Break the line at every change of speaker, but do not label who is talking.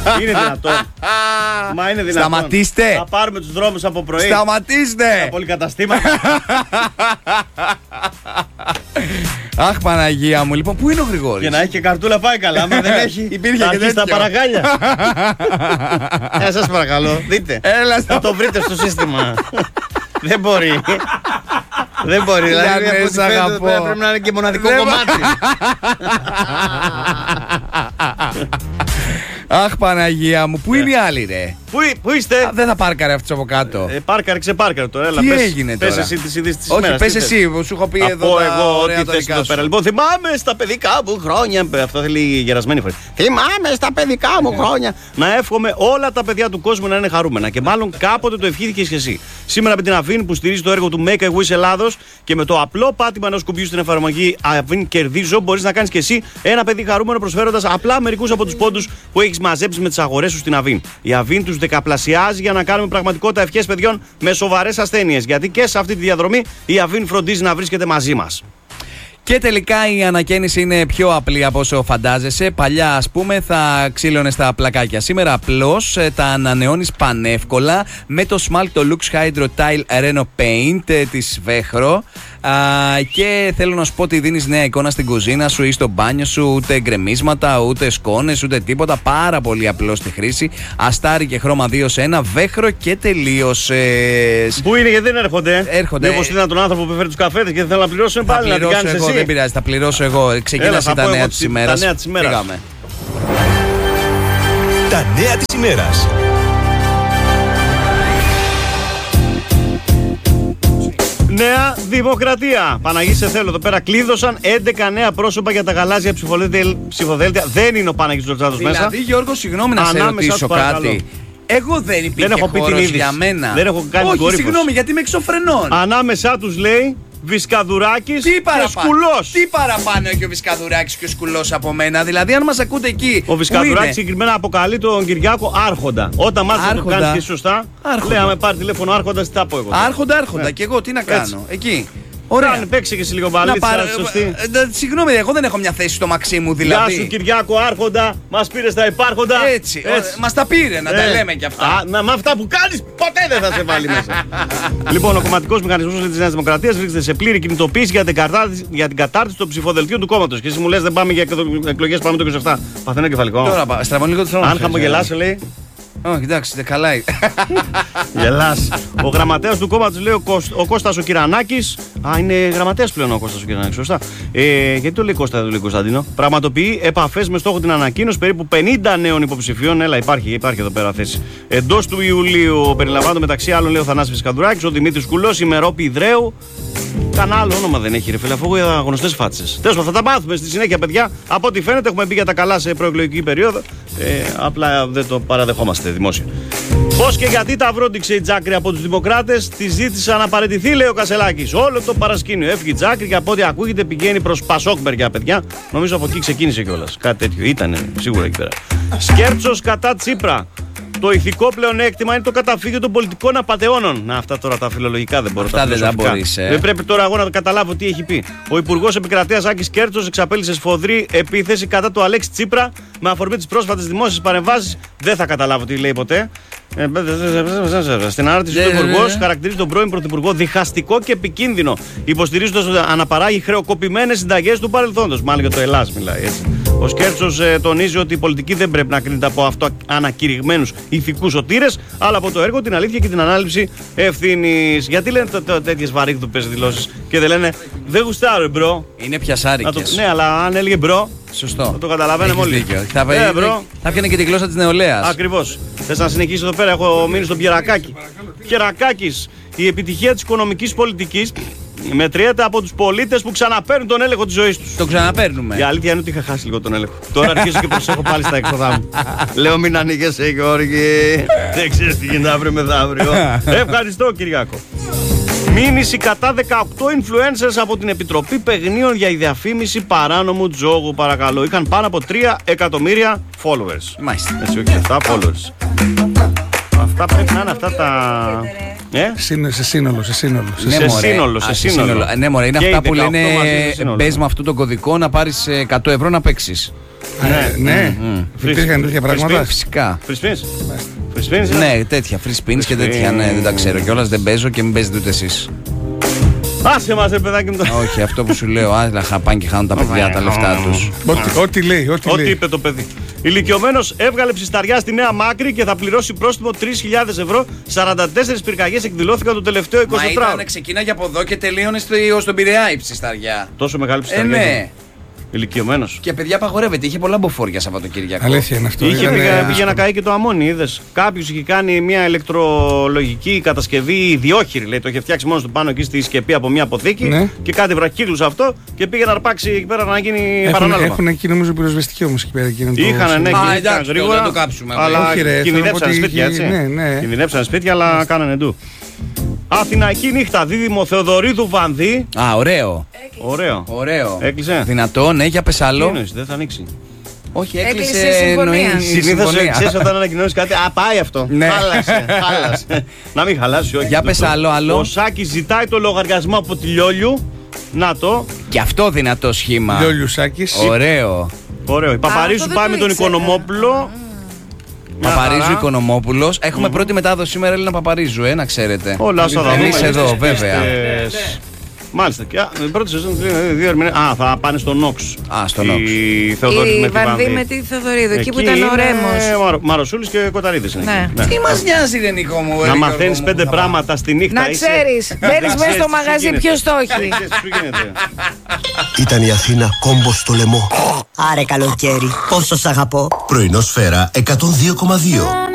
Είναι δυνατόν. Μα είναι δυνατόν.
Σταματήστε.
Θα πάρουμε τους δρόμους από πρωί.
Σταματήστε.
Τα πολυκαταστήματα.
Αχ, Παναγία μου, λοιπόν, πού είναι ο Γρηγόρης?
Για να έχει και καρτούλα πάει καλά. Άμα δεν έχει,
υπήρχε και
στα
τέτοιο.
παραγάλια. Σας παρακαλώ, δείτε. Θα το βρείτε στο σύστημα. Δεν μπορεί. Δεν μπορεί. Δηλαδή, πρέπει να είναι και μοναδικό κομμάτι.
Αχ, Παναγία μου, πού είναι οι άλλοι, ρε?
Πού είστε?
Δεν θα πάρκαρε αυτός από κάτω.
Πάρκαρε, ξεπάρκαρε τώρα. Έλα,
Τι έγινε τώρα?
Πες εσύ τις ειδήσεις της
Όχι,
ημέρας.
πες εσύ, σου έχω πει εδώ.
Από εγώ ό,τι θες εδώ πέρα. Λοιπόν, θυμάμαι στα παιδικά μου χρόνια. Αυτό θέλει η γερασμένη φορά. Θυμάμαι στα παιδικά μου χρόνια. Να εύχομαι όλα τα παιδιά του κόσμου να είναι χαρούμενα. Και μάλλον κάποτε το ευχήθηκες και εσύ. Σήμερα με την Αβίν που στηρίζει το έργο του Make a Wish Ελλάδος και με το απλό πάτημα ενός κουμπιού στην εφαρμογή Αβίν Κερδίζω, μπορείς να κάνεις και εσύ ένα παιδί χαρούμενο προσφέροντας απλά μερικούς από τους πόντους που έχεις μαζέψει με τις αγορές σου στην Αβίν. Η Αβίν τους δεκαπλασιάζει για να κάνουμε πραγματικότητα ευχές παιδιών με σοβαρές ασθένειες. Γιατί και σε αυτή τη διαδρομή η Αβίν φροντίζει να βρίσκεται μαζί μας.
Και τελικά η ανακαίνιση είναι πιο απλή από όσο φαντάζεσαι. Παλιά, ας πούμε, θα ξύλωνες τα πλακάκια. Σήμερα απλώς τα ανανεώνεις πανεύκολα με το Smalk, το Lux Hydro Tile Reno Paint της Vechro. Και θέλω να σου πω ότι δίνεις νέα εικόνα στην κουζίνα σου ή στο μπάνιο σου. Ούτε γκρεμίσματα, ούτε σκόνες, ούτε τίποτα. Πάρα πολύ απλό στη χρήση. Αστάρι και χρώμα 2 σε 1. Vechro και τελείωσες.
Πού είναι, γιατί δεν έρχονται?
Έρχονται.
Μήπως ήταν τον άνθρωπο που έφερε τους καφέδες και δεν θέλω να πληρώσουν πάλι. Να την κάνεις εσύ.
Δεν πειράζει, θα πληρώσω εγώ. Ξεκίνασε τα νέα της ημέρας. Πήγαμε.
Τα νέα της ημέρας.
Νέα Δημοκρατία. Παναγί, σε θέλω εδώ πέρα. Κλείδωσαν 11 νέα πρόσωπα για τα γαλάζια ψηφοδέλτια. Δεν είναι ο Παναγιώτης Τζορτζάδος μέσα.
Δηλαδή, Γιώργο, συγγνώμη να σε ρωτήσω κάτι. Εγώ δεν υπήρχε χώρος για μένα.
Δεν έχω κάνει
Όχι, συγγνώμη, γιατί είμαι εξωφρενών.
Ανάμεσά τους λέει Βυσκαδουράκης και Σκουλός.
Τι παραπάνω έχει ο Βυσκαδουράκης και ο Σκουλός από μένα? Δηλαδή, αν μας ακούτε εκεί.
Ο Βυσκαδουράκης συγκεκριμένα αποκαλεί τον Κυριάκο Άρχοντα. Όταν μάθει να το κάνεις και σωστά, λέει: άμα πάρει τηλέφωνο Άρχοντα, τι θα πω εγώ.
Άρχοντα. Και εγώ τι να κάνω εκεί.
Ωραία. Παίξε και εσύ λίγο μπαλίτσα, σωστή.
Συγγνώμη, εγώ δεν έχω μια θέση στο μαξί μου, δηλαδή.
Γεια σου Κυριάκο Άρχοντα, μας πήρες τα υπάρχοντα.
Έτσι. Μας τα πήρε, να τα λέμε κι αυτά.
Με αυτά που κάνεις, ποτέ δεν θα σε βάλει μέσα. Λοιπόν, ο κομματικός μηχανισμός της Νέας Δημοκρατίας βρίσκεται σε πλήρη κινητοποίηση για την κατάρτιση των ψηφοδελτίων του κόμματος. Και εσύ μου λες δεν πάμε για εκλογές, πάμε το 27. Παθαίνω κεφαλικό.
Τώρα στραβώνει λίγο το χρόνο.
Αν χαμογελάσω, λέει.
Όχι, εντάξει, καλά.
Γελάς. Ο γραμματέας του κόμματος, λέει ο Κώστας ο Κυρανάκης. Είναι γραμματέας πλέον ο Κώστας ο Κυρανάκης, σωστά. Γιατί το λέει Κώστα, δεν το λέει Κωνσταντίνο. Πραγματοποιεί επαφές με στόχο την ανακοίνωση περίπου 50 νέων υποψηφίων. Έλα, υπάρχει εδώ πέρα θέση. Εντός του Ιουλίου περιλαμβάνονται μεταξύ άλλων, λέει ο Θανάσης Βυσκαδουράκης, ο Δημήτρης Κουλός, η Μερόπη Ιδρέου. Κανένα άλλο όνομα δεν έχει, ρε φίλε, αφού για γνωστές φάτσες. Τέλος πάντων, θα τα μάθουμε στη συνέχεια, παιδιά. Από ό,τι φαίνεται, έχουμε μπει για τα καλά σε προεκλογική περίοδο. Απλά δεν το παραδεχόμαστε δημόσια. Πώς και γιατί τα βρόντιξε η Τζάκρη από τους Δημοκράτες, τη ζήτησαν να παραιτηθεί, λέει ο Κασελάκης. Όλο το παρασκήνιο έφυγε η Τζάκρη και από ό,τι ακούγεται πηγαίνει προς Πασόκ μεριά, παιδιά. Νομίζω από εκεί ξεκίνησε κιόλας. Κάτι τέτοιο ήτανε σίγουρα εκεί πέρα. Σκέρτσος κατά Τσίπρα. Το ηθικό πλεονέκτημα είναι το καταφύγιο των πολιτικών απατεώνων. Να, αυτά τώρα τα φιλολογικά δεν μπορώ.
Αυτά δεν τα μπορείς.
Δεν πρέπει τώρα εγώ να καταλάβω τι έχει πει. Ο Υπουργός Επικρατείας Άκης Κέρτσος εξαπέλυσε σφοδρή επίθεση κατά του Αλέξη Τσίπρα με αφορμή τις πρόσφατες δημόσιες παρεμβάσεις. Δεν θα καταλάβω τι λέει ποτέ. Στην ανάρτηση του Υπουργός χαρακτηρίζει τον πρώην Πρωθυπουργό διχαστικό και επικίνδυνο, υποστηρίζοντας ότι αναπαράγει χρεοκοπημένες συνταγές του παρελθόντος. Μάλλον για το Ελλάς μιλάει έτσι. Ο Σκέρτσος τονίζει ότι η πολιτική δεν πρέπει να κρίνεται από αυτό ανακηρυγμένους ηθικούς σωτήρες, αλλά από το έργο, την αλήθεια και την ανάληψη ευθύνης. Γιατί λένε τέτοιες βαρύγδουπες δηλώσεις και δεν λένε δεν γουστάρω, μπρο.
Είναι πιασάρικες.
Ναι, αλλά αν έλεγε μπρο.
Σωστό.
Θα το καταλαβαίνουμε όλοι.
Θα πιάνε και τη γλώσσα της νεολαίας.
Ακριβώς. Θες να συνεχίσεις εδώ πέρα, έχω μείνει στον Πιερακάκη. Πιερακάκης, η επιτυχία της οικονομικής πολιτικής μετριέται από τους πολίτες που ξαναπαίρνουν τον έλεγχο της ζωής τους.
Το ξαναπαίρνουμε.
Η αλήθεια είναι ότι είχα χάσει λίγο τον έλεγχο. Τώρα αρχίζω και προσέχω πάλι στα έξοδά μου. Λέω μην ανοίγεσαι, Γιώργη. Δεν ξέρεις τι γίνεται αύριο μεθαύριο. Ευχαριστώ, Κυριάκο. Μήνυση κατά 18 influencers από την Επιτροπή Παιγνίων για η διαφήμιση παράνομου τζόγου, παρακαλώ. Είχαν πάνω από 3 εκατομμύρια followers.
Μάλιστα.
Έτσι, όχι αυτά, followers. Αυτά πρέπει να είναι αυτά τα...
Σε σύνολο.
Σε σύνολο.
Ναι, μωρέ, είναι αυτά που λένε μπες με αυτόν τον κωδικό να πάρεις 100 ευρώ να παίξεις.
Ναι. Υπήρχαν τέτοια πράγματα.
Φυσικά.
Free spins.
Ναι, τέτοια. Free spins και τέτοια. Ναι, δεν τα ξέρω κιόλας. Δεν παίζω και μην παίζετε ούτε εσείς.
Άσε μας, ρε παιδάκι μου.
Όχι, αυτό που σου λέω. Άλλα πάνε και χάνουν τα παιδιά τα λεφτά τους.
Ό,τι λέει.
Ό,τι είπε το παιδί. Ηλικιωμένος έβγαλε ψισταριά στη Νέα Μάκρη και θα πληρώσει πρόστιμο 3.000 ευρώ. 44 πυρκαγιές εκδηλώθηκαν το τελευταίο 24ωρο.
Μα ξεκίναγε από εδώ και τελείωνε στον Πειραιά η ψισταριά.
Τόσο μεγάλη ψισταριά.
Ναι.
Ηλικιωμένος.
Και παιδιά απαγορεύεται. Είχε πολλά μποφόρια Σαββατοκύριακο.
Αλήθεια είναι αυτό.
Πήγε να καεί και το αμμόνι, είδες. Κάποιος είχε κάνει μια ηλεκτρολογική κατασκευή ιδιόχειρη. Λέει, το είχε φτιάξει μόνο του πάνω εκεί στη σκεπή από μια αποθήκη. Ναι. Και κάτι βραχύκλους αυτό και πήγε να αρπάξει εκεί πέρα να γίνει παρανάλωμα.
Έχουν εκεί νομίζω πυροσβεστική όμως εκεί πέρα.
Είχαν, ναι,
γρήγορα. Δεν το κάψουμε.
Αλλά κινδυνεύσαν σπίτια, έτσι. Κινδυνεύσαν σπίτια, αλλά κάνανε ντου. Αθηναϊκή νύχτα, δίδυμο Θεοδωρίδου Βανδύ.
Α, ωραίο.
Ωραίο. Έκλεισε.
Δυνατό, ναι, για πες άλλο.
Δεν θα ανοίξει.
Όχι, έκλεισε συμφωνία.
Συνήθως ξέρεις όταν ανακοινώσεις κάτι, πάει αυτό. Χάλασε. Να μην χαλάσει, όχι.
Για πες άλλο.
Ο Σάκης ζητάει το λογαριασμό από τη Λιόλιου. Να το.
Και αυτό δυνατό σχήμα.
Λιόλιου Σάκης.
Ωραίο.
Η Παπαρίζου πάει με τον Οικονομόπουλο.
Παπαρίζου Οικονομόπουλος. Έχουμε πρώτη μετάδοση σήμερα, Έλληνα Παπαρίζου, να ξέρετε.
Όλα θα
εμείς εδώ, βέβαια.
Μάλιστα. Και η πρώτη σεζόν 2 ερμηνείες. Θα πάνε στο Νόξ.
Στο Νόξ.
Η
Βανδύ με τη Θεοδωρίδου, εκεί που ήταν ο Ρέμος.
Μαροσούλης και Κοταρίδης είναι.
Τι μας νοιάζει, ρε Νικό μου.
Να μαθαίνεις 5 πράγματα στη νύχτα.
Να ξέρεις, μπαίνεις μέσα στο μαγαζί, ποιος το έχει.
Ήταν η Αθήνα κόμπος στο λαιμό.
Άρε καλοκαίρι, πόσο σ' αγαπώ.
Πρωινό Σφαίρα 102,2.